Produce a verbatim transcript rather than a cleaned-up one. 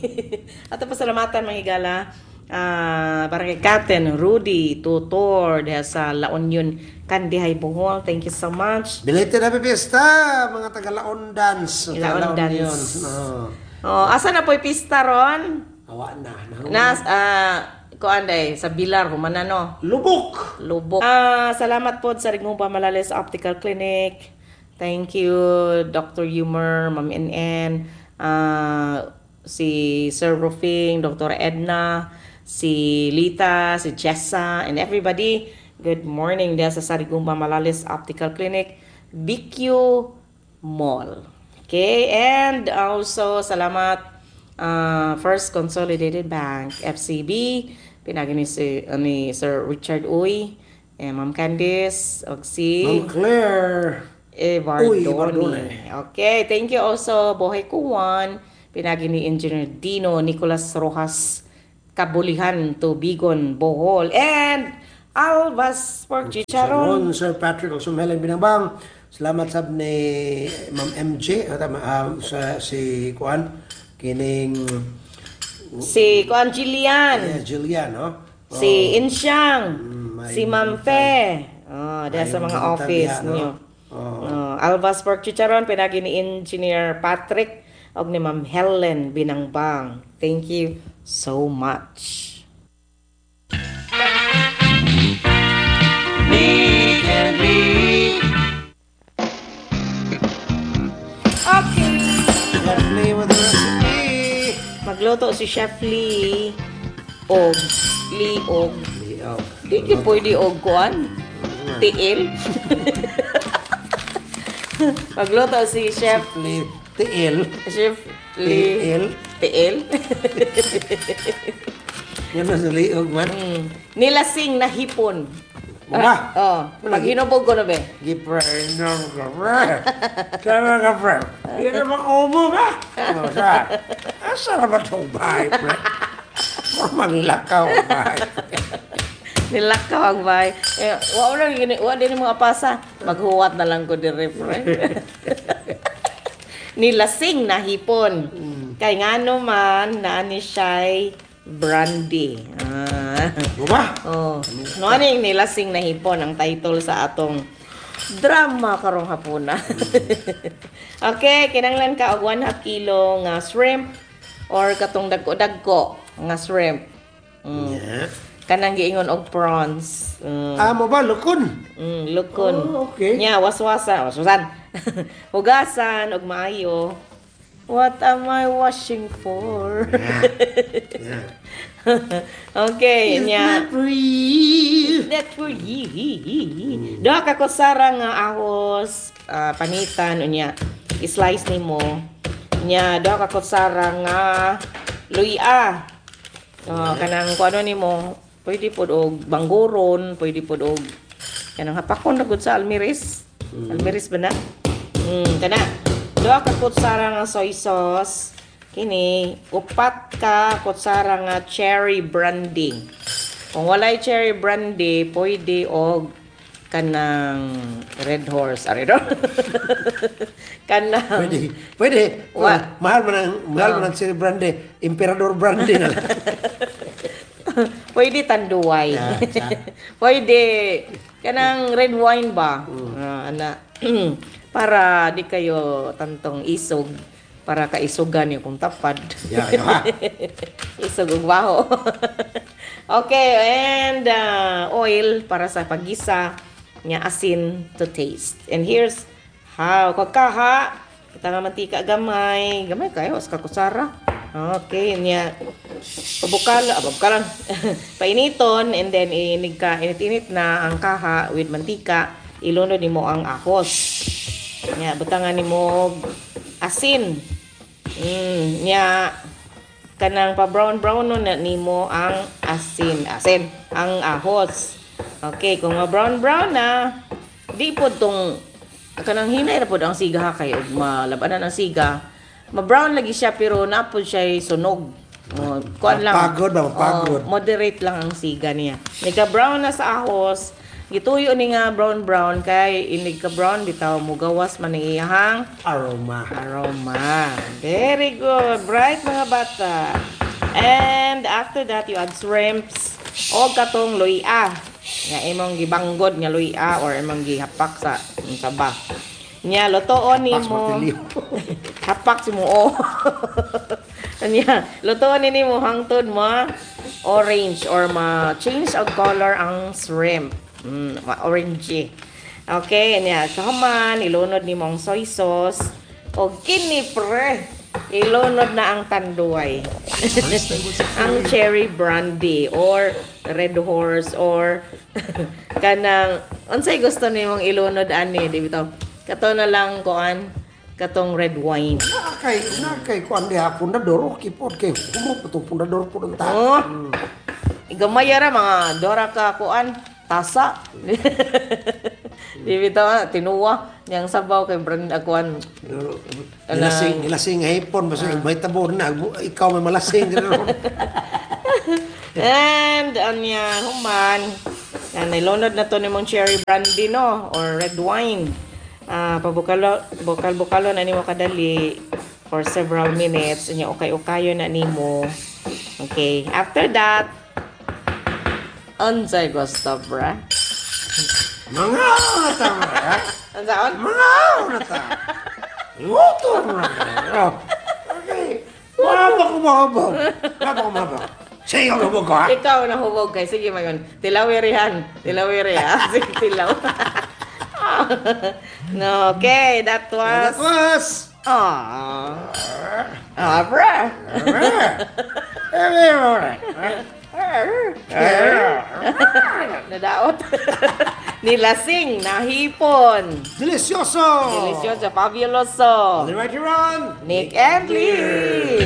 Ato pasalamatan mga higala. Uh, Barangay Captain Rudy Tutor diha sa La Union Kandihay Bohol. Thank you so much. Belated happy fiesta mga taga Laon Dance. Laon Dance. No. Oh, asa na po'y pista ron? Awa na. Nas uh, kuan day sa Bilar humana no. Lubok. Lubok. Ah, uh, salamat po sa Rigumba Malales Optical Clinic. Thank you Doctor Humor, Ma'am N N, uh, si Sir Rufing, Doctor Edna, si Lita, si Jessa, and everybody. Good morning dahil sa Sarigumba Malales Optical Clinic, B Q Mall. Okay, and also salamat uh, First Consolidated Bank, F C B, pinagi ni, si, uh, ni Sir Richard Uy, eh, Ma'am Candice, og si Ma'am Claire Evardoni. Okay, thank you also Bohay Kuwan, pinagi ni Engineer Dino Nicolas Rojas, Kabulihan, Tubigon, Bohol, and Alvas Pork Chicharon. Sir Patrick Sumhelen Binabang. Salamat sab ni Ma'am M J at uh, sa si Kuan kining si Kuan Jillian. Yeah, Jillian, no? Oh. Si Insyang, mm, si Ma'am Fe. Oh, diya sa mga office no? niyo. Oh. Oh, Alvas Pork Chicharon pinagi ni Engineer Patrick og ni Ma'am Helen Binangbang. Thank you so much. Nick and Lee. Okay. Chef Lee with the recipe. Magluto si Chef Lee og Lee og Lee og. Di ki pwede og kuan. Tiil. Magluto si Chef Lee Tiil. Chef Lee Tiil. Tiil. Yan na sa Lee og man. Mm. Nilasing na hipon. Mama. Oh, pag hinubog ko na be. Gipre no gapre. Sama gapre. Yan na makumo ba? Oh, sa. Asa na ba itong bahay, pre? Maglakaw ang bahay. Nilakaw ang bahay. Eh, wa na gini, wa din mga pasa. Maghuwat na lang ko dire, pre. Nilasing na hipon. Mm. Kay ngano man naani siya'y brandy. Ah. Mama. Oh. No ano yung nilasing na hipon ang title sa atong drama karong hapuna. Okay, kinanglan ka og one half kilo nga shrimp or katong dagko-dagko nga shrimp. Mm. Yeah. Kanang giingon og prawns. Mm. Ah, mo ba lukon? Mm, lukon. Oh, okay. Nya waswasan, waswasan. Hugasan og maayo. What am I washing for? Yeah. Okay, It's nya. not for you. That for you. Duha ka kusara nga ahos, uh, panitan unya. I-slice nimo. Nya duha ka kusara nga luya. Oh, kanang kuano nimo, pwede pod og banggoron, pwede pod og kanang hapakon ra gud sa almiris. Mm. Almiris ba na? Mm, kana. Duha ka kutsara nga soy sauce. Kini, upat ka kutsara nga cherry brandy. Kung walay cherry brandy, pwede og kanang red horse. Ari do? Kanang Pwede. Pwede. Wa. Mahal man ang mahal man ang cherry brandy, Emperador brandy na lang. Pwede tanduay. Yeah, yeah. Pwede kanang red wine ba? Mm. Uh, ana. Para di kayo tantong isog para kaisugan niyo kung tapad. Yeah, yeah. Isog ug baho. Okay, and uh, oil para sa paggisa, nya asin to taste. And here's how kakaha kita nga mantika gamay, gamay kayo sa kutsara. Okay, nya pabukal, abukalan. Painiton and then inig ka init-init na ang kaha with mantika, ilunod nimo ang ahos. Nya butangan nimo asin. Mm, nya kanang pa brown brown no na nimo ang asin, asin ang ahos. Okay, kung ma brown brown na di pod tong kanang hinay ra pod ang siga kay og malabanan ang siga. Ma brown lagi siya pero napod siya sunog. Oh, kuan lang. Pagod ba, pagod. Oh, moderate lang ang siga niya. Nika brown na sa ahos, gituyo ni nga brown brown kay inig ka brown bitaw mo gawas man ang iyahang Aroma. aroma. Very good. Bright mga bata. And after that you add shrimps o katong luya. Nga imong gibanggod nga luya or imong gihapak sa saba. Nya lutoon Pas nimo. matiliw. Hapak si mo o. Anya, lutoon ni mo hangtod mo orange or ma-change of color ang shrimp. Mm, ma-orangey. Okay, anya, kahaman, ilunod ni mo ang soy sauce. O kini pre, ilunod na ang tanduay. Ang cherry brandy or red horse or kanang unsay gusto nimong ilunod ani di bitaw. Kato na lang kuan katong red wine. Nakay, nakay kuan diha pundador kipod kay kumo to pundador pud ta. Oh. Igamay ra mga dora ka kuan tasa. Di bitaw tinuwa yang sabaw kay brand akuan. Nilasing, nilasing hipon basta may tabor na ikaw may malasing dito. And anya human yan nilunod na to nimong cherry brandy no or red wine. Ah, pabukalo bukal-bukalo na nimo kadali for several minutes nya ukay-ukayo na nimo. Okay, after that unsay gusto bra? Mga ta mga. Unsaon? Mga ta. Luto na. Okay. Wala ba ko mahabaw? Wala ba ko mahabaw? Sige ko mo ko ha? Ikaw na hubog kay sige mayon. Tilawirihan. Tilawiri ha. Sige tilaw. No, okay, that was That was. Ah. Ah, bra. Nadaot. Nilasing, nahipon. Delicioso. Delicioso, fabuloso. The right run. Nick and Lee.